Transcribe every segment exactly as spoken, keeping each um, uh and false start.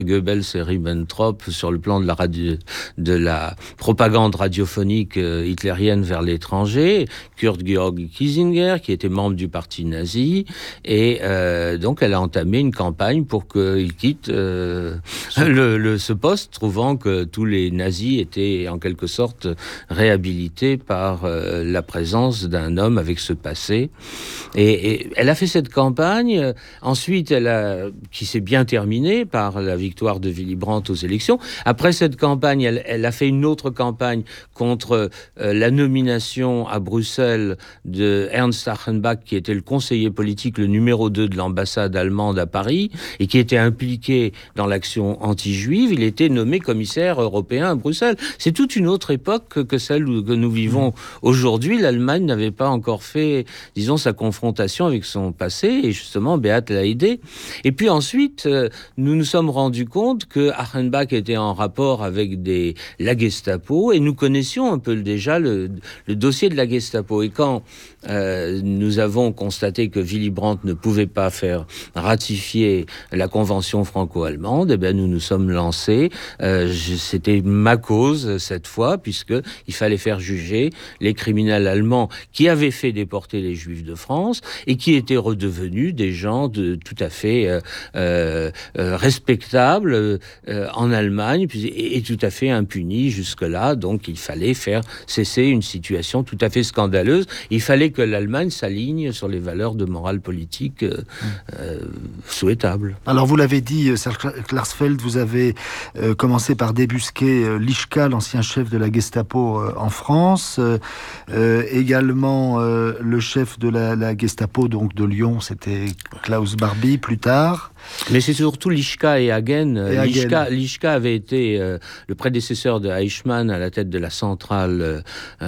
Goebbels et Ribbentrop sur le plan de la, radio, de la propagande radiophonique euh, hitlérienne vers l'étranger, Kurt Georg Kiesinger, qui était membre du parti nazi, et euh, donc elle a entamé une campagne pour qu'il quitte euh, le, le, ce poste, trouvant que tous les nazis étaient en quelque sorte réhabilités par euh, la présence d'un homme avec ce passé. Et, et elle a fait cette campagne, ensuite elle a, qui s'est bien terminée par la victoire victoire de Willy Brandt aux élections. Après cette campagne, elle, elle a fait une autre campagne contre euh, la nomination à Bruxelles de Ernst Achenbach, qui était le conseiller politique, le numéro deux de l'ambassade allemande à Paris, et qui était impliqué dans l'action anti-juive. Il était nommé commissaire européen à Bruxelles. C'est toute une autre époque que, que celle où, que nous vivons aujourd'hui. L'Allemagne n'avait pas encore fait, disons, sa confrontation avec son passé, et justement, Beat l'a aidé. Et puis ensuite, euh, nous nous sommes rendus compte que Achenbach était en rapport avec des, la Gestapo, et nous connaissions un peu déjà le, le dossier de la Gestapo. Et quand euh, nous avons constaté que Willy Brandt ne pouvait pas faire ratifier la convention franco-allemande, eh bien nous nous sommes lancés. Euh, je, c'était ma cause cette fois, puisqu'il fallait faire juger les criminels allemands qui avaient fait déporter les Juifs de France et qui étaient redevenus des gens de, tout à fait euh, euh, euh, respectables Euh, en Allemagne et, et tout à fait impunis jusque-là. Donc il fallait faire cesser une situation tout à fait scandaleuse. Il fallait que l'Allemagne s'aligne sur les valeurs de morale politique euh, euh, souhaitables. Alors vous l'avez dit, Serge Klarsfeld, vous avez euh, commencé par débusquer euh, Lischka, l'ancien chef de la Gestapo euh, en France, euh, euh, également euh, le chef de la, la Gestapo donc de Lyon, c'était Klaus Barbie plus tard. Mais c'est surtout Lischka et Hagen. Et Lischka, Lischka avait été euh, le prédécesseur de Eichmann à la tête de la centrale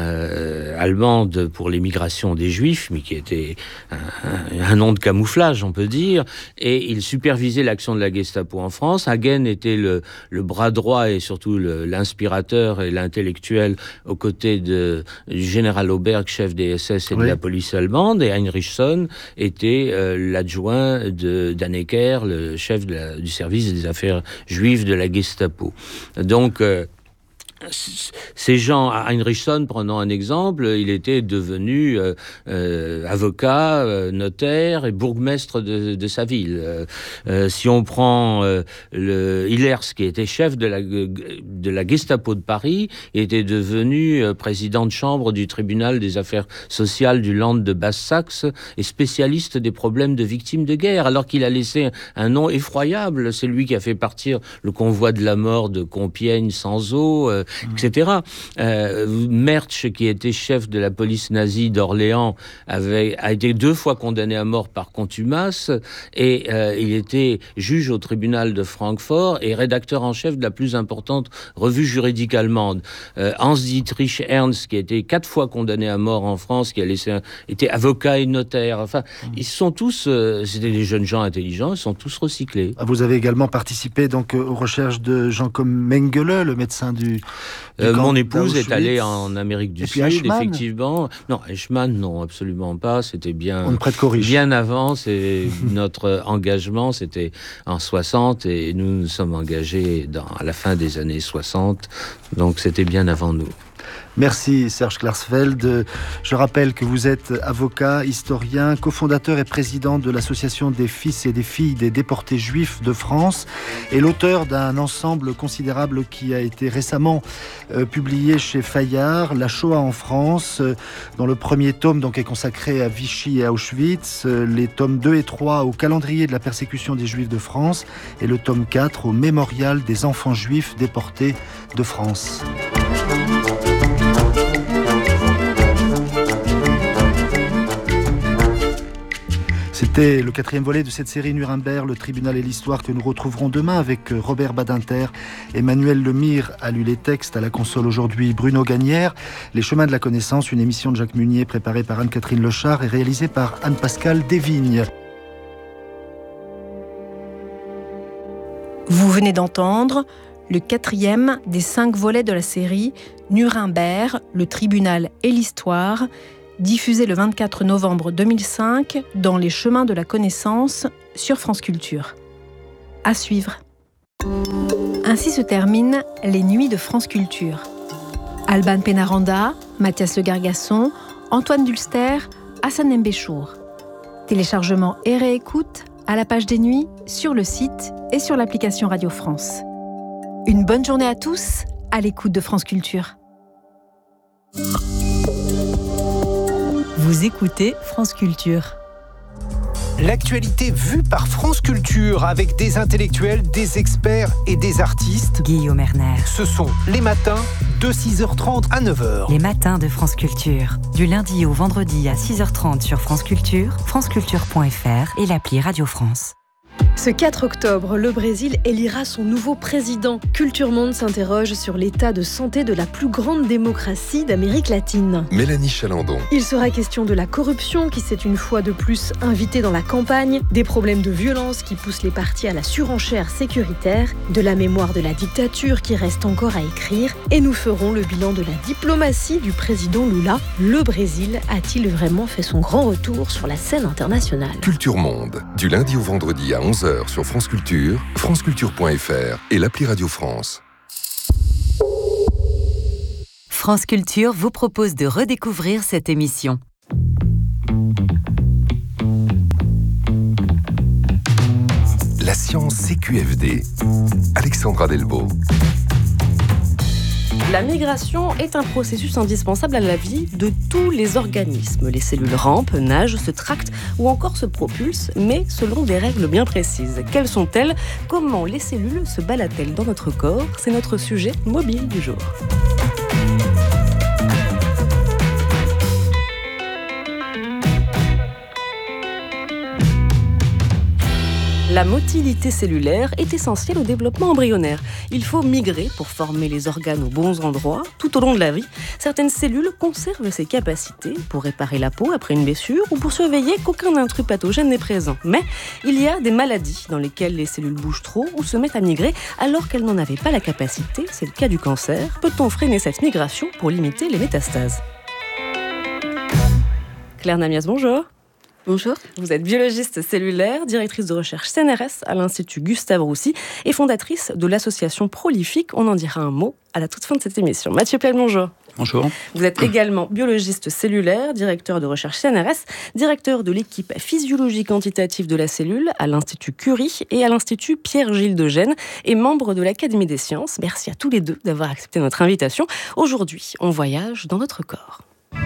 euh, allemande pour l'émigration des Juifs, mais qui était un, un, un nom de camouflage, on peut dire, et il supervisait l'action de la Gestapo en France. Hagen était le, le bras droit et surtout le, l'inspirateur et l'intellectuel aux côtés de, du général Auberg, chef des S S et oui. de la police allemande, et Heinrichson était euh, l'adjoint de Dannecker, le chef de la, du service des affaires juives de la Gestapo. Donc, euh, ces gens, Heinrichson, prenons un exemple, il était devenu euh, euh, avocat, euh, notaire et bourgmestre de, de sa ville. Euh, euh, si on prend euh, le Hillers, qui était chef de la, de la Gestapo de Paris, il était devenu euh, président de chambre du tribunal des affaires sociales du Land de Basse-Saxe et spécialiste des problèmes de victimes de guerre, alors qu'il a laissé un nom effroyable. C'est lui qui a fait partir le convoi de la mort de Compiègne sans eau, euh, et cetera. Euh, Mertsch, qui était chef de la police nazie d'Orléans, avait, a été deux fois condamné à mort par contumace, et euh, il était juge au tribunal de Francfort et rédacteur en chef de la plus importante revue juridique allemande. Euh, Hans-Dietrich Ernst, qui a été quatre fois condamné à mort en France, qui a laissé un, était avocat et notaire. Enfin, mmh. ils sont tous, euh, c'était des jeunes gens intelligents, ils sont tous recyclés. Vous avez également participé donc aux recherches de gens comme Mengele, le médecin du Euh, mon épouse est allée en Amérique du Sud, Eichmann. effectivement. Non, Eichmann, non, absolument pas. C'était bien, on ne prête qu'au riche. Bien avant. C'est notre engagement, c'était en soixante, et nous nous sommes engagés dans, à la fin des années soixante. Donc c'était bien avant nous. Merci Serge Klarsfeld. Je rappelle que vous êtes avocat, historien, cofondateur et président de l'association des fils et des filles des déportés juifs de France et l'auteur d'un ensemble considérable qui a été récemment euh, publié chez Fayard, La Shoah en France, euh, dont le premier tome donc, est consacré à Vichy et à Auschwitz, euh, les tomes deux et trois au calendrier de la persécution des Juifs de France et le tome quatre au mémorial des enfants juifs déportés de France. C'était le quatrième volet de cette série Nuremberg, le tribunal et l'histoire, que nous retrouverons demain avec Robert Badinter. Emmanuel Lemire a lu les textes, à la console aujourd'hui Bruno Gagnère. Les chemins de la connaissance, une émission de Jacques Munier préparée par Anne-Catherine Lechard et réalisée par Anne-Pascale Desvignes. Vous venez d'entendre le quatrième des cinq volets de la série Nuremberg, le tribunal et l'histoire, diffusé le vingt-quatre novembre deux mille cinq dans Les Chemins de la Connaissance sur France Culture. À suivre. Ainsi se terminent les Nuits de France Culture. Alban Pénaranda, Mathias Le Gargasson, Antoine Dulster, Hassan Mbéchour. Téléchargement et réécoute à la page des Nuits, sur le site et sur l'application Radio France. Une bonne journée à tous, à l'écoute de France Culture. Vous écoutez France Culture. L'actualité vue par France Culture avec des intellectuels, des experts et des artistes. Guillaume Erner. Ce sont les matins de six heures trente à neuf heures. Les matins de France Culture. Du lundi au vendredi à six heures trente sur France Culture, franceculture point f r et l'appli Radio France. Ce quatre octobre, le Brésil élira son nouveau président. Culture Monde s'interroge sur l'état de santé de la plus grande démocratie d'Amérique latine. Mélanie Chalandon. Il sera question de la corruption qui s'est une fois de plus invitée dans la campagne, des problèmes de violence qui poussent les partis à la surenchère sécuritaire, de la mémoire de la dictature qui reste encore à écrire, et nous ferons le bilan de la diplomatie du président Lula. Le Brésil a-t-il vraiment fait son grand retour sur la scène internationale ? Culture Monde, du lundi au vendredi à onze heures sur France Culture, franceculture point f r et l'appli Radio France. France Culture vous propose de redécouvrir cette émission. La science C Q F D. Alexandra Delbo. La migration est un processus indispensable à la vie de tous les organismes. Les cellules rampent, nagent, se tractent ou encore se propulsent, mais selon des règles bien précises. Quelles sont-elles ? Comment les cellules se baladent-elles dans notre corps ? C'est notre sujet mobile du jour. La motilité cellulaire est essentielle au développement embryonnaire. Il faut migrer pour former les organes aux bons endroits tout au long de la vie. Certaines cellules conservent ces capacités pour réparer la peau après une blessure ou pour surveiller qu'aucun intrus pathogène n'est présent. Mais il y a des maladies dans lesquelles les cellules bougent trop ou se mettent à migrer alors qu'elles n'en avaient pas la capacité. C'est le cas du cancer. Peut-on freiner cette migration pour limiter les métastases ? Claire Namias, bonjour. Bonjour. Vous êtes biologiste cellulaire, directrice de recherche C N R S à l'Institut Gustave Roussy et fondatrice de l'association Prolifique. On en dira un mot à la toute fin de cette émission. Mathieu Plel, bonjour. Bonjour. Vous êtes également biologiste cellulaire, directeur de recherche C N R S, directeur de l'équipe physiologie quantitative de la cellule à l'Institut Curie et à l'Institut Pierre-Gilles de Gênes et membre de l'Académie des sciences. Merci à tous les deux d'avoir accepté notre invitation. Aujourd'hui, on voyage dans notre corps.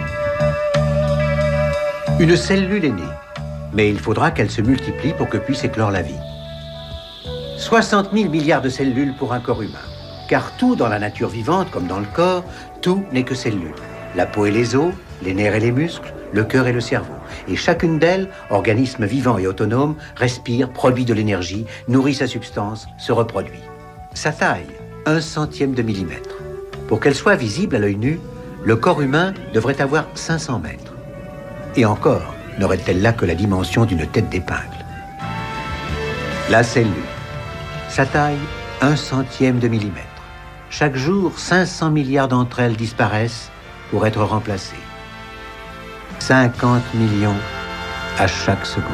Une cellule est née, mais il faudra qu'elle se multiplie pour que puisse éclore la vie. soixante mille milliards de cellules pour un corps humain. Car tout dans la nature vivante, comme dans le corps, tout n'est que cellules. La peau et les os, les nerfs et les muscles, le cœur et le cerveau. Et chacune d'elles, organisme vivant et autonome, respire, produit de l'énergie, nourrit sa substance, se reproduit. Sa taille, un centième de millimètre. Pour qu'elle soit visible à l'œil nu, le corps humain devrait avoir cinq cents mètres. Et encore, n'aurait-elle là que la dimension d'une tête d'épingle. La cellule. Sa taille, un centième de millimètre. Chaque jour, cinq cents milliards d'entre elles disparaissent pour être remplacées. cinquante millions à chaque seconde.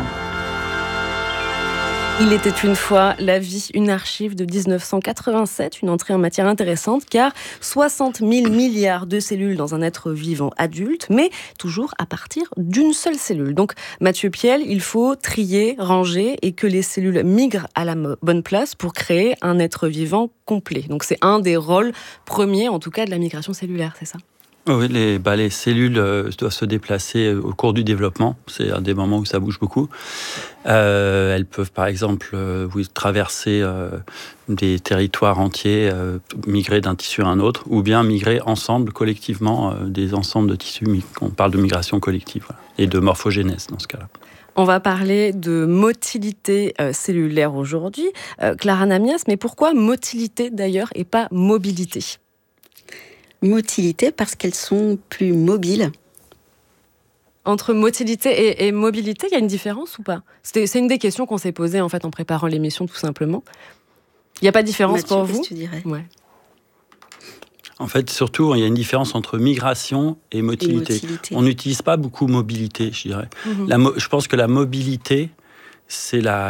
Il était une fois la vie, une archive de dix-neuf cent quatre-vingt-sept, une entrée en matière intéressante car soixante mille milliards de cellules dans un être vivant adulte, mais toujours à partir d'une seule cellule. Donc Mathieu Piel, il faut trier, ranger et que les cellules migrent à la bonne place pour créer un être vivant complet. Donc c'est un des rôles premiers, en tout cas, de la migration cellulaire, c'est ça ? Oui, les, bah, les cellules euh, doivent se déplacer au cours du développement. C'est un des moments où ça bouge beaucoup. Euh, elles peuvent, par exemple, euh, oui, traverser euh, des territoires entiers, euh, migrer d'un tissu à un autre, ou bien migrer ensemble, collectivement, euh, des ensembles de tissus. On parle de migration collective, voilà, et de morphogénèse dans ce cas-là. On va parler de motilité euh, cellulaire aujourd'hui. Euh, Clara Namias, mais pourquoi motilité d'ailleurs et pas mobilité ? Motilité parce qu'elles sont plus mobiles. Entre motilité et, et mobilité, il y a une différence ou pas ? C'était, c'est une des questions qu'on s'est posées en fait en préparant l'émission tout simplement. Il n'y a pas de différence Mathieu, pour vous ? qu'est-ce que tu dirais ? Ouais. En fait, surtout, il y a une différence entre migration et motilité. Et motilité. On n'utilise pas beaucoup mobilité, je dirais. Mm-hmm. La mo- je pense que la mobilité, c'est la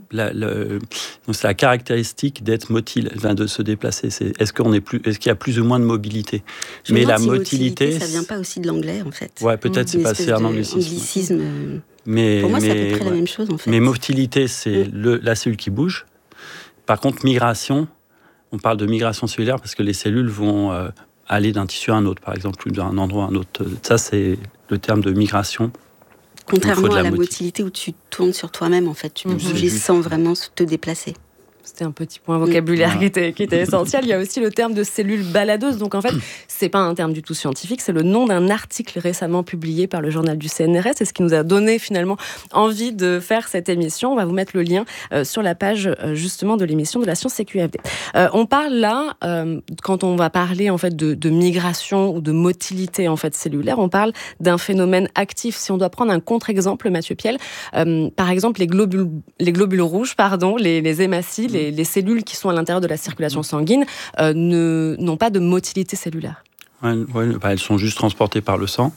la, le, donc c'est la caractéristique d'être motile, enfin, de se déplacer. C'est, est-ce, qu'on est plus, est-ce qu'il y a plus ou moins de mobilité? Je Mais me la demande si motilité, motilité, ça vient pas aussi de l'anglais, en fait. Ouais, peut-être Mmh, c'est passé un anglicisme. anglicisme. Mais, Pour moi, mais, c'est à peu près ouais. la même chose, en fait. Mais motilité, c'est mmh. le, la cellule qui bouge. Par contre, migration, on parle de migration cellulaire parce que les cellules vont euh, aller d'un tissu à un autre, par exemple, d'un endroit à un autre. Ça, c'est le terme de migration. Contrairement la à la moti- motilité où tu tournes sur toi-même, en fait, tu peux Mmh. bouger sans vraiment te déplacer. C'était un petit point vocabulaire Mmh. qui, était, qui était essentiel. Il y a aussi le terme de cellule baladeuse. Donc en fait, c'est pas un terme du tout scientifique, c'est le nom d'un article récemment publié par le journal du C N R S. C'est ce qui nous a donné finalement envie de faire cette émission. On va vous mettre le lien euh, sur la page euh, justement de l'émission de la Science C Q F D. Euh, on parle là, euh, quand on va parler en fait de, de migration ou de motilité en fait cellulaire, on parle d'un phénomène actif. Si on doit prendre un contre-exemple, Mathieu Piel, euh, par exemple les globules, les globules rouges, pardon, les, les hématies, les Les, les cellules qui sont à l'intérieur de la circulation sanguine euh, ne, n'ont pas de motilité cellulaire. Ouais, ouais, bah, elles sont juste transportées par le sang.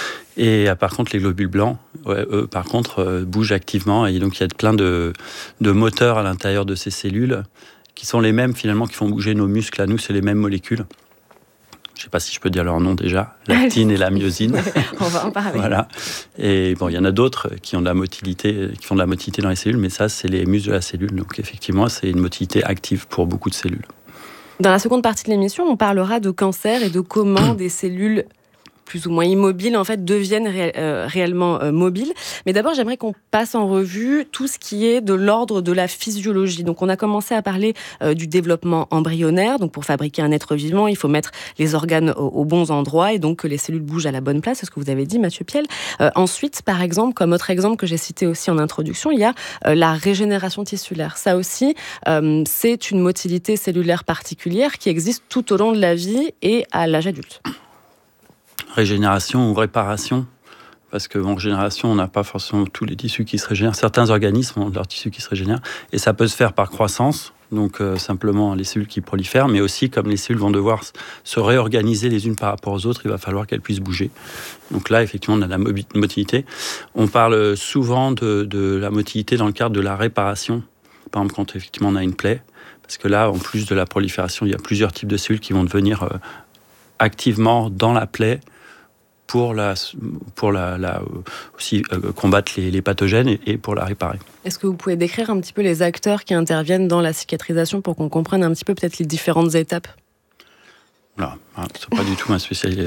Et euh, par contre, les globules blancs, ouais, eux, par contre, euh, bougent activement. Et donc, il y a plein de, de moteurs à l'intérieur de ces cellules qui sont les mêmes, finalement, qui font bouger nos muscles. À nous, c'est les mêmes molécules. Je ne sais pas si je peux dire leur nom déjà, l'actine et la myosine. On va en parler. Voilà. Et bon, il y en a d'autres qui ont de la motilité, qui font de la motilité dans les cellules, mais ça, c'est les muscles de la cellule. Donc effectivement, c'est une motilité active pour beaucoup de cellules. Dans la seconde partie de l'émission, on parlera de cancer et de comment des cellules plus ou moins immobiles, en fait, deviennent ré- euh, réellement euh, mobiles. Mais d'abord, j'aimerais qu'on passe en revue tout ce qui est de l'ordre de la physiologie. Donc, on a commencé à parler euh, du développement embryonnaire. Donc, pour fabriquer un être vivant, il faut mettre les organes aux, aux bons endroits et donc que les cellules bougent à la bonne place. C'est ce que vous avez dit, Mathieu Piel. Euh, ensuite, par exemple, comme autre exemple que j'ai cité aussi en introduction, il y a euh, la régénération tissulaire. Ça aussi, euh, c'est une motilité cellulaire particulière qui existe tout au long de la vie et à l'âge adulte. Régénération ou réparation, parce qu'en régénération, on n'a pas forcément tous les tissus qui se régénèrent. Certains organismes ont leurs tissus qui se régénèrent, et ça peut se faire par croissance, donc euh, simplement les cellules qui prolifèrent, mais aussi comme les cellules vont devoir se réorganiser les unes par rapport aux autres, il va falloir qu'elles puissent bouger. Donc là, effectivement, on a de la mobilité. On parle souvent de, de la motilité dans le cadre de la réparation, par exemple quand effectivement on a une plaie, parce que là, en plus de la prolifération, il y a plusieurs types de cellules qui vont devenir euh, activement dans la plaie, pour, la, pour la, la, aussi euh, combattre les, les pathogènes et, et pour la réparer. Est-ce que vous pouvez décrire un petit peu les acteurs qui interviennent dans la cicatrisation pour qu'on comprenne un petit peu peut-être les différentes étapes? Voilà, c'est pas du tout ma spécialité.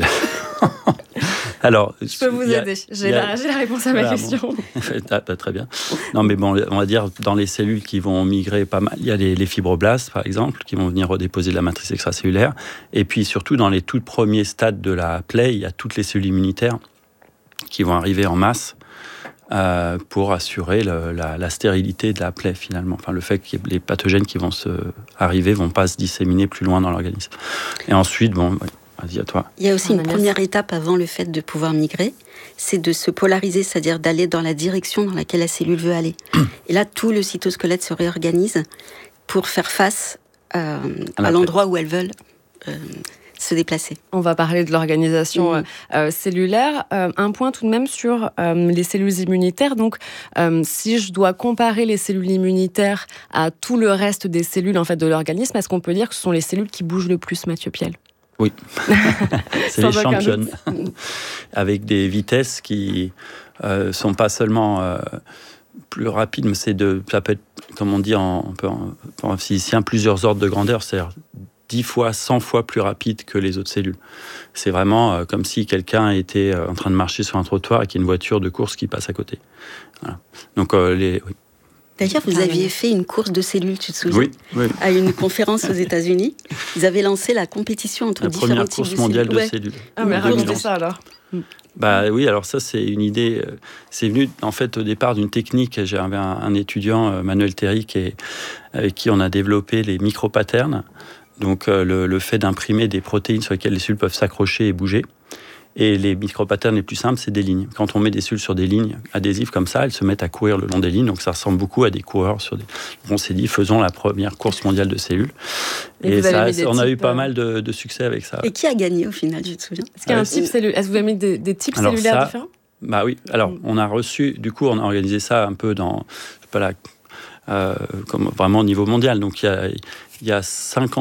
Alors, je peux vous a, aider. J'ai, la, j'ai la réponse à ma voilà, question. Bon. ah, bah, très bien. Non, mais bon, on va dire dans les cellules qui vont migrer pas mal, il y a les, les fibroblastes, par exemple, qui vont venir redéposer de la matrice extracellulaire. Et puis surtout, dans les tout premiers stades de la plaie, il y a toutes les cellules immunitaires qui vont arriver en masse euh, pour assurer le, la, la stérilité de la plaie, finalement. Enfin, le fait que les pathogènes qui vont se arriver ne vont pas se disséminer plus loin dans l'organisme. Et ensuite, bon... Ouais. Vas-y, à toi. Il y a aussi une première étape avant le fait de pouvoir migrer, c'est de se polariser, c'est-à-dire d'aller dans la direction dans laquelle la cellule veut aller. Et là, tout le cytosquelette se réorganise pour faire face euh, à, à l'endroit où elles veulent euh, se déplacer. On va parler de l'organisation mmh. euh, cellulaire. Euh, un point tout de même sur euh, les cellules immunitaires. Donc, euh, si je dois comparer les cellules immunitaires à tout le reste des cellules en fait, de l'organisme, est-ce qu'on peut dire que ce sont les cellules qui bougent le plus, Mathieu Piel ? Oui, c'est les championnes, avec des vitesses qui ne euh, sont pas seulement euh, plus rapides, mais c'est de, ça peut être, comme on dit en, en, en physicien, plusieurs ordres de grandeur, c'est-à-dire dix fois, cent fois plus rapide que les autres cellules. C'est vraiment euh, comme si quelqu'un était euh, en train de marcher sur un trottoir et qu'il y a une voiture de course qui passe à côté. Voilà. Donc, euh, les... Oui. D'ailleurs, vous aviez fait une course de cellules, tu te souviens ? Oui, oui. À une conférence aux États-Unis. Ils avaient lancé la compétition entre la différents types de cellules. La première course mondiale de ouais. cellules. Ah, mais racontez ça alors. Bah oui, alors ça c'est une idée. C'est venu en fait au départ d'une technique. J'avais un, un étudiant, Manuel Théry, qui, avec qui on a développé les micro-patterns. Donc euh, le, le fait d'imprimer des protéines sur lesquelles les cellules peuvent s'accrocher et bouger. Et les micro-patterns les plus simples, c'est des lignes. Quand on met des cellules sur des lignes adhésives comme ça, elles se mettent à courir le long des lignes. Donc ça ressemble beaucoup à des coureurs sur des... On s'est dit, faisons la première course mondiale de cellules. Et, et ça, on a eu pas mal de, de succès avec ça. Et qui a gagné au final, tu te souviens ? Est-ce qu'il y a un type cellulaire ? Est-ce que vous avez mis des, des types Alors cellulaires ça, différents ? Bah oui. Alors, on a reçu... Du coup, on a organisé ça un peu dans... Je sais pas là... euh, comme vraiment au niveau mondial. Donc il y a, il y a cinquante